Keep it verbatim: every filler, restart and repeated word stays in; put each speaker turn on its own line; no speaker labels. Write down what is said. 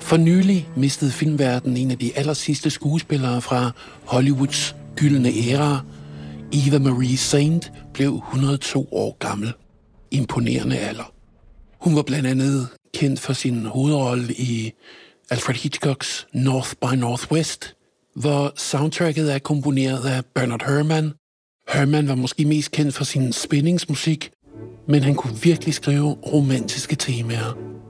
For nylig mistede filmverdenen en af de aller sidste skuespillere fra Hollywoods gyldne æra. Eva Marie Saint blev et hundrede og to år gammel. Imponerende alder. Hun var blandt andet kendt for sin hovedrolle i Alfred Hitchcocks North by Northwest, hvor soundtracket er komponeret af Bernard Herrmann. Herrmann var måske mest kendt for sin spændingsmusik, men han kunne virkelig skrive romantiske temaer.